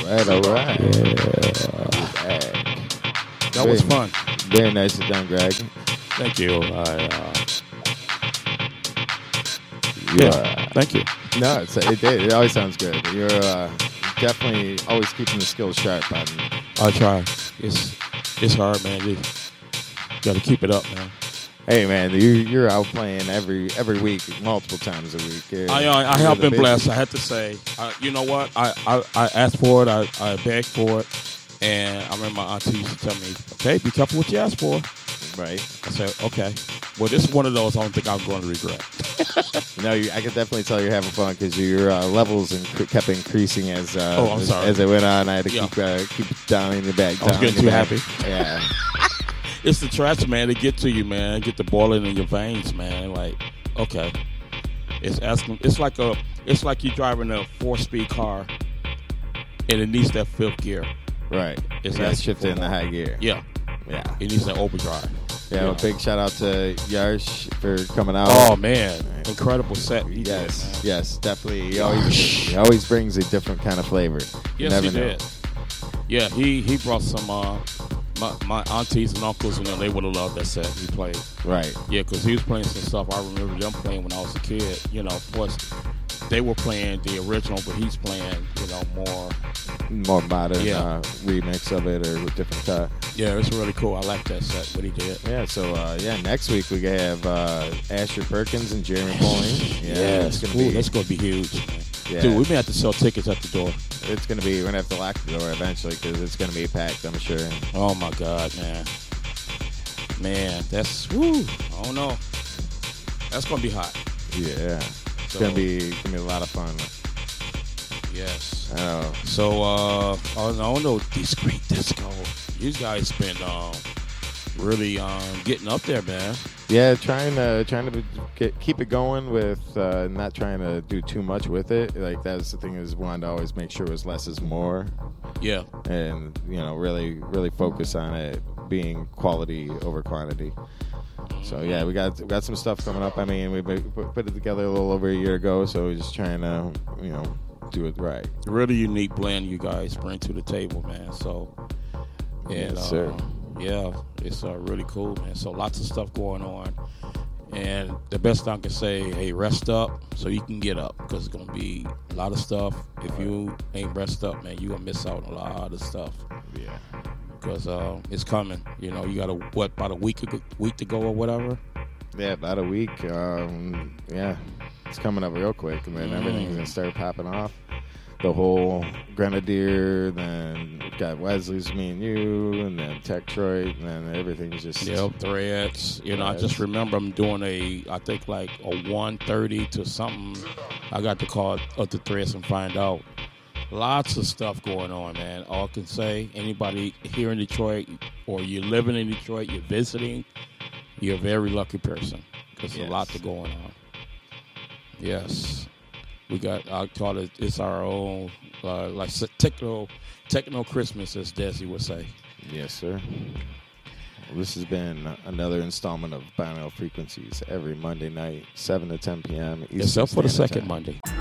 All right. Yeah. That was fun. Very nicely done, Greg. Thank you. Thank you. No, it always sounds good. You're definitely always keeping the skills sharp. I try. It's hard, man. You got to keep it up, man. Hey, man, you're out playing every week, multiple times a week. I have been blessed. I have to say, you know what? I asked for it. I begged for it, and I remember my auntie used to tell me, "Okay, be careful what you ask for." Right. I said, "Okay." Well, this is one of those I don't think I'm going to regret. No, I can definitely tell you're having fun because your levels kept increasing as I'm sorry. as it went on. I had to keep dialing the back. I was getting too happy. Yeah. It's the trash, man. They get to you, man. Get the boiling in your veins, man. Like, okay, it's like you driving a 4-speed car, and it needs that 5th gear. Right. It's shifted in the high gear. Yeah. It needs that overdrive. Yeah. A big shout out to Yarsh for coming out. Oh man, incredible set. Yes, definitely. He always brings a different kind of flavor. Yes, he did. Yeah, he brought some. My aunties and uncles, they would have loved that set he played. Right. Yeah, because he was playing some stuff I remember them playing when I was a kid. Of course, they were playing the original, but he's playing, more modern remix of it or with different cut. Yeah, it's really cool. I like that set, what he did. Yeah, so, next week we have Asher Perkins and Jeremy Pauline. Yeah, that's going to be huge. Yeah. Dude, we may have to sell tickets at the door. It's going to be, we're going to have to lock the door eventually because it's going to be packed, I'm sure. Oh, my God, man. Man, that's, woo, I don't know. That's going to be hot. Yeah. It's going to be a lot of fun. Yes. Oh. So, I don't know, Discreet Disco. You guys been really getting up there, man. Yeah, trying to keep it going with not trying to do too much with it. Like that's the thing is wanting to always make sure it was less is more. Yeah. And really focus on it being quality over quantity. So yeah, we got some stuff coming up. I mean, we put it together a little over a year ago, so we're just trying to do it right. Really unique blend you guys bring to the table, man. So, and yes, sir. Yeah, it's really cool, man. So lots of stuff going on. And the best I can say, hey, rest up so you can get up because it's going to be a lot of stuff. If you ain't rest up, man, you're going to miss out on a lot of stuff. Yeah. Because it's coming. You got about a week to go or whatever? Yeah, about a week. Yeah, it's coming up real quick. And then everything's going to start popping off. The whole Grenadier, then we've got Wesley's Me and You, and then Techtroid, and then everything's just... Yep, Threads. I just remember I'm doing I think like a 1:30 to something. I got to call up the Threads and find out. Lots of stuff going on, man. All I can say, anybody here in Detroit, or you're living in Detroit, you're visiting, you're a very lucky person. Because there's a lot going on. Yes. We got, I call it, it's our own, like techno Christmas, as Desi would say. Yes, sir. Well, this has been another installment of Binaural Frequencies every Monday night, 7 to 10 p.m. Except for the second Monday.